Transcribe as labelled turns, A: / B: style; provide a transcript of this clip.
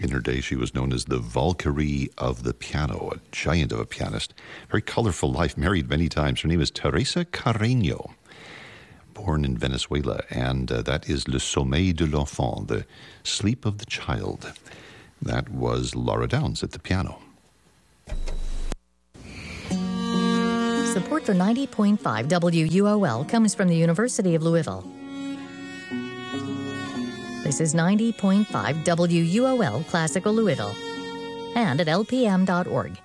A: In her day, she was known as the Valkyrie of the piano, a giant of a pianist. Very colorful life, married many times. Her name is Teresa Carreño, born in Venezuela, and that is Le Sommeil de l'Enfant, the sleep of the child. That was Laura Downs at the piano.
B: Support for 90.5 WUOL comes from the University of Louisville. This is 90.5 WUOL Classical Louisville and at lpm.org.